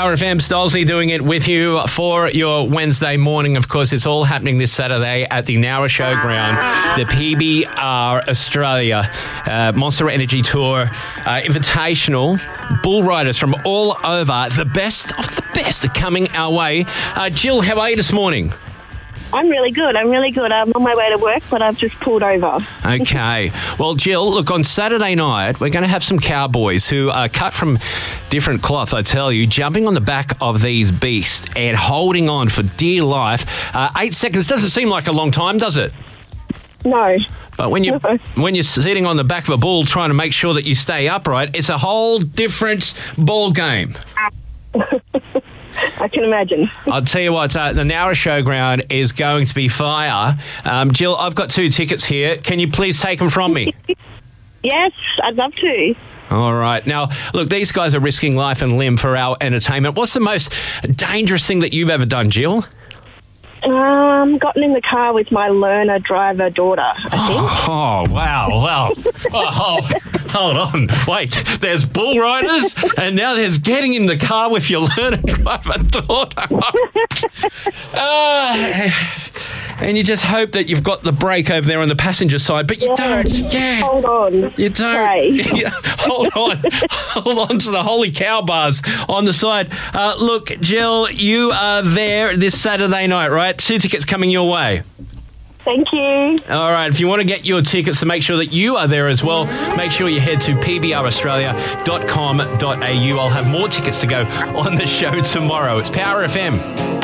Power FM, Stolzy doing it with you for your Wednesday morning. Of course, it's all happening this Saturday at the Nowra Showground, the PBR Australia Monster Energy Tour Invitational. Bull riders from all over, the best of the best, are coming our way. Jill, how are you this morning? I'm really good. I'm on my way to work, but I've just pulled over. Okay. Well, Jill, look, on Saturday night, we're going to have some cowboys who are cut from different cloth, I tell you, jumping on the back of these beasts and holding on for dear life. 8 seconds doesn't seem like a long time, does it? No. But when you're sitting on the back of a bull trying to make sure that you stay upright, it's a whole different ball game. I can imagine. I'll tell you what, the Nowra Showground is going to be fire. Jill, I've got 2 tickets here. Can you please take them from me? Yes, I'd love to. All right. Now, look, these guys are risking life and limb for our entertainment. What's the most dangerous thing that you've ever done, Jill? Gotten in the car with my learner driver daughter, I think. Oh, wow. Well, hold on. Wait, there's bull riders and now there's getting in the car with your learner driver daughter. And you just hope that you've got the brake over there on the passenger side, but you don't. Yeah. Hold on. You don't. Yeah. Hold on to the holy cow bars on the side. Look, Jill, you are there this Saturday night, right? 2 tickets coming your way. Thank you. All right, if you want to get your tickets to make sure that you are there as well, make sure you head to pbraustralia.com.au. I'll have more tickets to go on the show tomorrow. It's Power FM.